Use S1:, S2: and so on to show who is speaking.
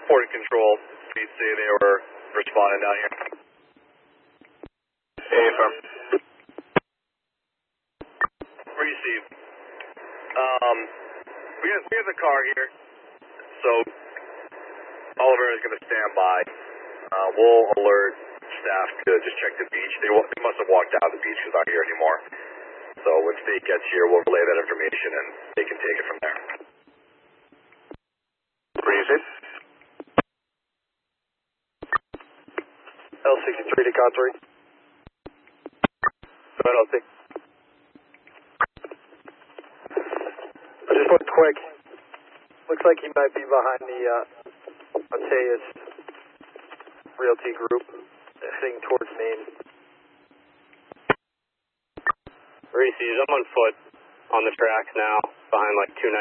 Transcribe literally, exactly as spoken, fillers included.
S1: Port control, please say they were responding down here.
S2: Hey, firm.
S1: Receive. Um, we have, we have the car here, so Oliver is going to stand by. Uh, we'll alert staff to just check the beach. They, they must have walked out of the beach because I'm not here anymore. So when state gets here, we'll relay that information and they can take it from there.
S2: Receive.
S3: L sixty-three to Cod three.
S2: Go ahead, L six.
S3: I just looked quick. Looks like he might be behind the uh, Mateus Realty Group, heading towards Maine.
S2: Receive. I'm on foot on the tracks now, behind like two ninety.